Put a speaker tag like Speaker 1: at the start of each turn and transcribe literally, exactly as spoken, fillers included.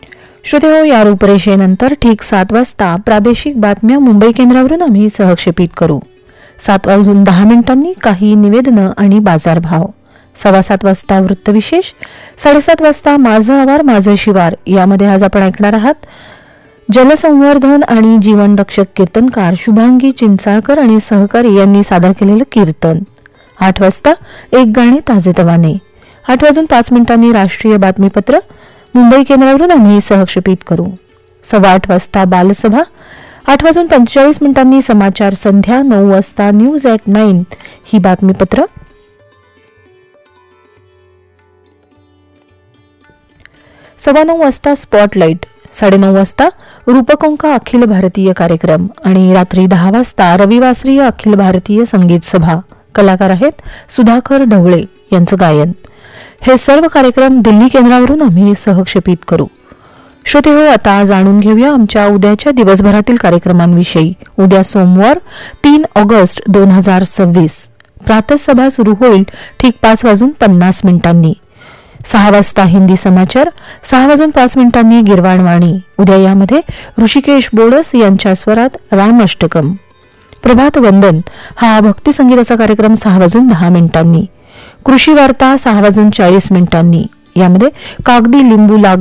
Speaker 1: श्रोतेहो, या रूपरेषेनंतर ठीक सात वाजता प्रादेशिक बातम्या मुंबई केंद्रावरून आम्ही सहक्षेपित करू. सात वाजून दहा मिनिटांनी काही निवेदनं आणि बाजारभाव. सव्वा सात वाजता वृत्तविशेष. साडेसात वाजता माझं आवार माझं शिवार यामध्ये आज आपण ऐकणार आहात जलसंवर्धन आणि जीवनरक्षक कीर्तनकार शुभांगी चिंचाळकर आणि सहकारी यांनी सादर केलेलं कीर्तन. आठ वाजता एक गाणे ताजेतवाने. आठ वाजून पाच मिनिटांनी राष्ट्रीय बातमीपत्र मुंबई केंद्रावरून आम्ही सहक्षेपित करू. सव्वा आठ वाजता बालसभा. आठ वाजून पंचेचाळीस मिनिटांनी समाचार संध्या. नऊ वाजता न्यूज ॲट नाईन ही बातमीपत्र. सव्वा नऊ वाजता स्पॉटलाईट. साडेनऊ वाजता रूपकोंका अखिल भारतीय कार्यक्रम आणि रात्री दहा वाजता रविवासरीय अखिल भारतीय संगीत सभा. कलाकार आहेत सुधाकर ढवळे यांचं गायन. हे सर्व कार्यक्रम दिल्ली केंद्रावरून आम्ही सहक्षेपित करू. श्रोतेहो, आता जाणून घेऊया आमच्या उद्याच्या दिवसभरातील कार्यक्रमांविषयी. उद्या सोमवार तीन ऑगस्ट दोन हजार सव्वीस प्रातःसभा सुरू होईल ठीक पाच वाजून पन्नास मिनिटांनी. सहा वाजता हिंदी समाचार. सहा वाजून पाच मिनिटांनी गिरवाणवाणी. उद्या यामध्ये ऋषिकेश बोडस यांच्या स्वरात राम अष्टकम. प्रभात वंदन हा भक्ती संगीताचा कार्यक्रम सहा वाजून दहा मिनिटांनी. कृषी वार्ता सहा वाजून चाळीस मिनिटांनी. यामध्ये कागदी लिंबू लाग